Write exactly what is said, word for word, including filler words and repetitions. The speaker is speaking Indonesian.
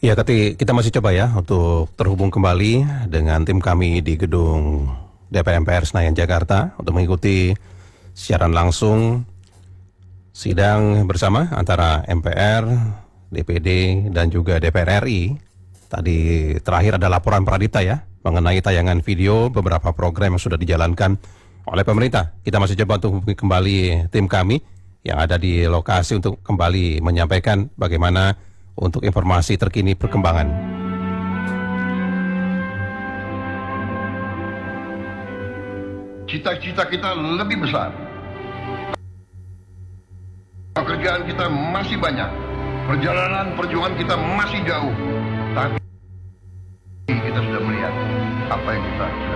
Ya, Kati, kita masih coba ya untuk terhubung kembali dengan tim kami di gedung D P R M P R Senayan Jakarta untuk mengikuti siaran langsung sidang bersama antara M P R, D P D, dan juga D P R R I. Tadi terakhir ada laporan Pradita ya mengenai tayangan video beberapa program yang sudah dijalankan oleh pemerintah. Kita masih coba untuk hubungi kembali tim kami yang ada di lokasi untuk kembali menyampaikan bagaimana untuk informasi terkini perkembangan. Cita-cita kita lebih besar. Pekerjaan kita masih banyak. Perjalanan perjuangan kita masih jauh. Tapi kita sudah melihat apa yang kita